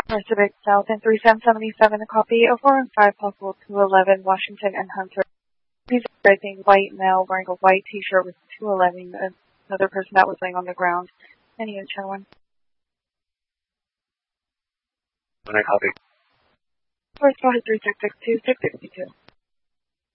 Pacific South and 3777, a copy of 415 possible 211 Washington and Hunter. He's driving white male wearing a white t-shirt with 211, another person that was laying on the ground. Any unit channel 1. When I copy. First call is 3662 662.